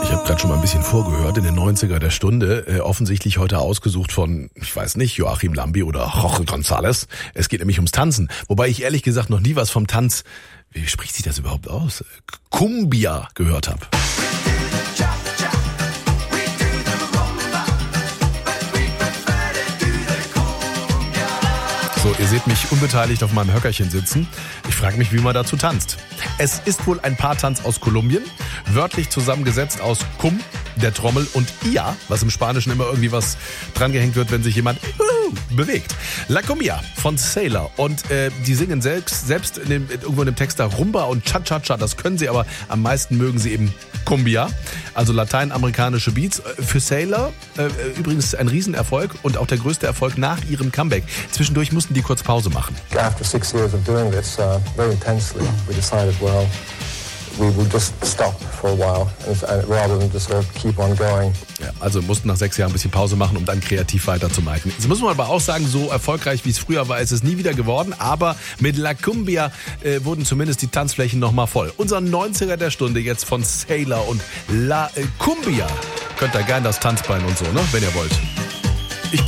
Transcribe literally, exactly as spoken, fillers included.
Ich habe gerade schon mal ein bisschen vorgehört in den neunziger der Stunde, äh, offensichtlich heute ausgesucht von, ich weiß nicht, Joachim Lambi oder Jorge González. Es geht nämlich ums Tanzen, wobei ich ehrlich gesagt noch nie was vom Tanz, wie spricht sich das überhaupt aus, Cumbia gehört habe. So, ihr seht mich unbeteiligt auf meinem Höckerchen sitzen. Ich frage mich, wie man dazu tanzt. Es ist wohl ein Paartanz aus Kolumbien, wörtlich zusammengesetzt aus Cum, der Trommel, und Ia, was im Spanischen immer irgendwie was drangehängt wird, wenn sich jemand uh, bewegt. La Cumbia von Sailor. Und äh, die singen selbst, selbst in dem, irgendwo in dem Text da Rumba und Cha-Cha-Cha. Das können sie, aber am meisten mögen sie eben Cumbia, also lateinamerikanische Beats. Für Sailor äh, übrigens ein Riesenerfolg und auch der größte Erfolg nach ihrem Comeback. Zwischendurch mussten die kurz Pause machen. After six years of doing this uh, very intensely, we decided, well, we will just stop for a while rather than just sort of keep on going. Ja, also mussten nach sechs Jahren ein bisschen Pause machen, um dann kreativ weiterzumachen. Jetzt muss man aber auch sagen, so erfolgreich wie es früher war, ist es nie wieder geworden. Aber mit La Cumbia äh, wurden zumindest die Tanzflächen nochmal voll. Unser neunziger der Stunde jetzt von Sailor und La äh, Cumbia. Könnt ihr gern das Tanzbein und so, ne, wenn ihr wollt.